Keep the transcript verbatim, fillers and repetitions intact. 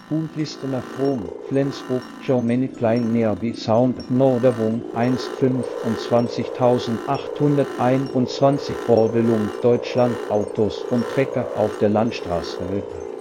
Punktlistener From, Flensburg, Germany Klein Nearby Sound Norderung eins fünfundzwanzigtausendachthunderteinundzwanzig Vorbildung Deutschland Autos und Trecker auf der Landstraße